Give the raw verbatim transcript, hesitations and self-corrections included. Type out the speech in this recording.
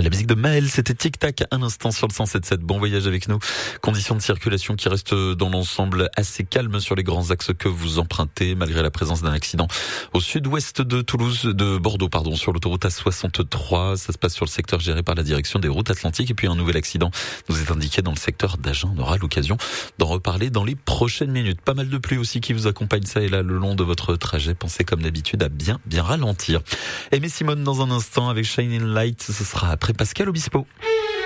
La musique de Maël, c'était Tic Tac, un instant sur le cent sept sept. Bon voyage avec nous. Conditions de circulation qui restent dans l'ensemble assez calmes sur les grands axes que vous empruntez, malgré la présence d'un accident au sud-ouest de Toulouse, de Bordeaux, pardon, sur l'autoroute A soixante-trois. Ça se passe sur le secteur géré par la direction des routes atlantiques. Et puis un nouvel accident nous est indiqué dans le secteur d'Agen. On aura l'occasion d'en reparler dans les prochaines minutes. Pas mal de pluie aussi qui vous accompagne ça et là le long de votre trajet. Pensez comme d'habitude à bien, bien ralentir. Aimé Simone dans un instant avec Shining Light. Ce sera après Pascal Obispo.